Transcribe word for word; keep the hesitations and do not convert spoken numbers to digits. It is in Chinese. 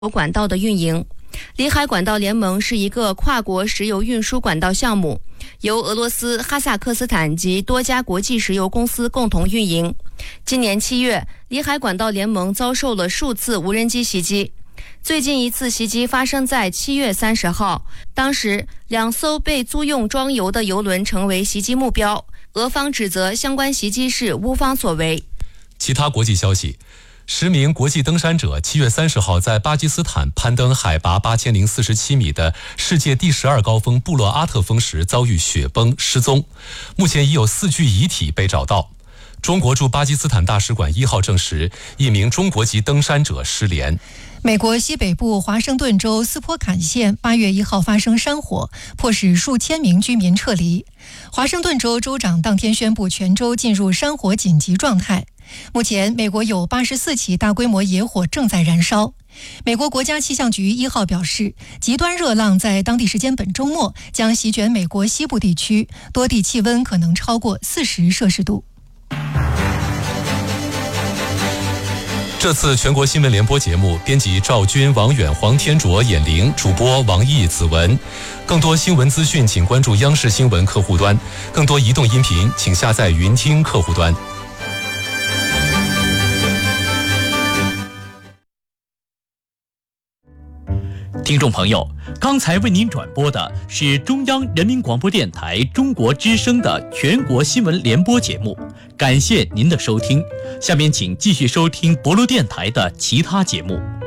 管道的运营。里海管道联盟是一个跨国石油运输管道项目，由俄罗斯、哈萨克斯坦及多家国际石油公司共同运营。今年七月，里海管道联盟遭受了数次无人机袭击。最近一次袭击发生在七月三十号，当时两艘被租用装油的油轮成为袭击目标，俄方指责相关袭击是乌方所为。 其他国际消息，十名国际登山者七月三十号在巴基斯坦攀登海拔八千零四十七米的世界第十二高峰布洛阿特峰时遭遇雪崩失踪，目前已有四具遗体被找到。中国驻巴基斯坦大使馆一号证实，一名中国籍登山者失联。 美国西北部华盛顿州斯波坎县八月一号发生山火，迫使数千名居民撤离。华盛顿州州长当天宣布全州进入山火紧急状态。目前，美国有八十四起大规模野火正在燃烧。美国国家气象局一号表示，极端热浪在当地时间本周末将席卷美国西部地区，多地气温可能超过四十摄氏度。 这次全国新闻联播节目，编辑赵军、王远、黄天卓、眼玲，主播王毅、子文。更多新闻资讯，请关注央视新闻客户端；更多移动音频，请下载云听客户端。 听众朋友，刚才为您转播的是中央人民广播电台中国之声的全国新闻联播节目，感谢您的收听。下面请继续收听博罗电台的其他节目。